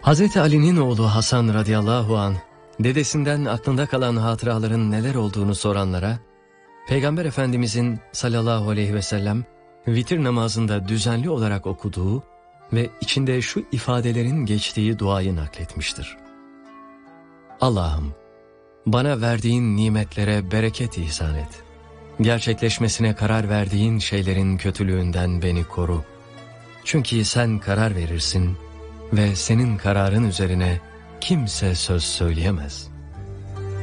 Hazreti Ali'nin oğlu Hasan radıyallahu anh, dedesinden aklında kalan hatıraların neler olduğunu soranlara, Peygamber Efendimizin sallallahu aleyhi ve sellem vitir namazında düzenli olarak okuduğu ve içinde şu ifadelerin geçtiği duayı nakletmiştir. Allah'ım, bana verdiğin nimetlere bereket ihsan et. Gerçekleşmesine karar verdiğin şeylerin kötülüğünden beni koru. Çünkü sen karar verirsin ve senin kararın üzerine kimse söz söyleyemez.